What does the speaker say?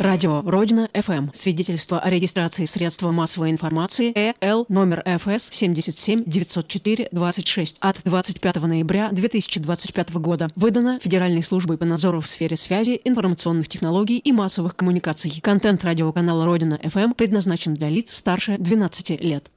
Радио Родина ФМ. Свидетельство о регистрации средства массовой информации ЭЛ номер ФС 77 904 26 от 25 ноября 2025 года. Выдано Федеральной службой по надзору в сфере связи, информационных технологий и массовых коммуникаций. Контент радиоканала Родина ФМ предназначен для лиц старше 12 лет.